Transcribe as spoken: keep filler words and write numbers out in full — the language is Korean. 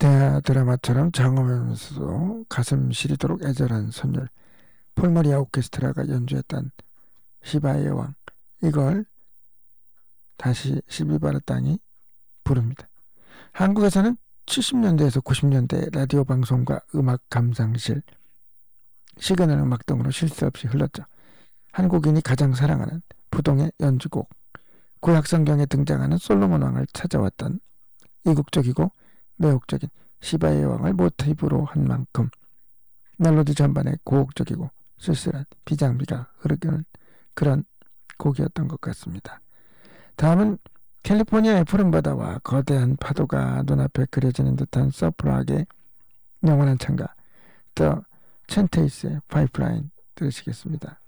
대하 드라마처럼 장엄하면서도 가슴 시리도록 애절한 선율, 폴머리아 오케스트라가 연주했던 시바의 왕, 이걸 다시 시비바르 땅이 부릅니다. 한국에서는 칠십 년대에서 구십 년대 라디오 방송과 음악 감상실, 시그널 음악 등으로 쉴 새 없이 흘렀죠. 한국인이 가장 사랑하는 부동의 연주곡, 구약 성경에 등장하는 솔로몬 왕을 찾아왔던 이국적이고 매혹적인 시바의 왕을 모티브로 한 만큼 멜로디 전반에 고혹적이고 쓸쓸한 비장미가 흐르는 그런 곡이었던 것 같습니다. 다음은 캘리포니아의 푸른 바다와 거대한 파도가 눈앞에 그려지는 듯한 서프락의 영원한 창가, 더 첸테이스의 파이프라인 들으시겠습니다.